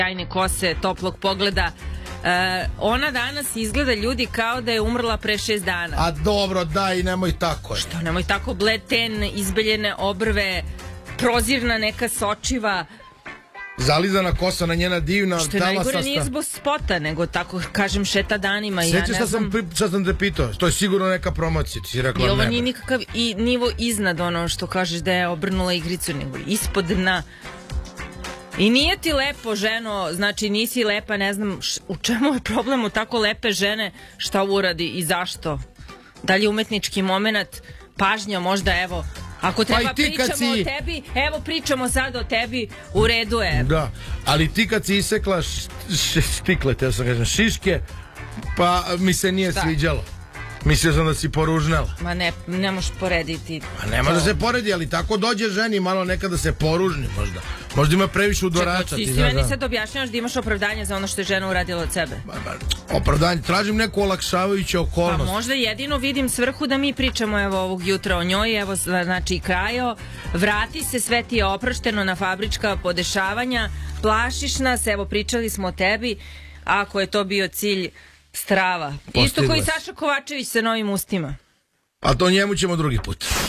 sjajne kose, toplog pogleda. Ona danas izgleda, ljudi, kao da je umrla pre 6 dana. A dobro, daj, nemoj tako. Što, nemoj tako, bled ten, izbeljene obrve, prozirna neka sočiva. Zalizana kosa na njena divna što je najgore nije zbog spota, nego tako, kažem, šeta danima. Sjećaš šta sam te pitao? To je sigurno neka promocija, ti si rekla. I ovo nije nikakav nivo iznad ono što kažeš da je obrnula igricu, nego ispod dna. I nije ti lepo, ženo, znači nisi lepa, ne znam u čemu je problem u tako lepe žene, šta uradi i zašto. Da li je umetnički moment, pažnja možda, evo, ako treba pričamo o tebi, evo pričamo sad o tebi, u redu je. Da, ali ti kad si isekla štikle, te sam kažem, šiške, pa mi se nije sviđalo. Mislio sam da si poružnela. Ma ne možeš porediti. Ma ne može da se poredi, ali tako dođe ženi malo nekada se poružni možda. Možda ima previše udorača. Čekaj, ti meni sad objašnjavaš da imaš opravdanje za ono što je žena uradila od sebe. Opravdanje, tražim neku olakšavajuću okolnost. Pa možda jedino vidim svrhu da mi pričamo evo ovog jutra o njoj, evo znači Krajo, vrati se, sve ti je oprošteno na fabrička podešavanja, plašiš nas, evo pričali smo o tebi, ako je to bio cilj, strava. Isto koji Saša Kovačević sa novim ustima. A to njemu ćemo drugi put.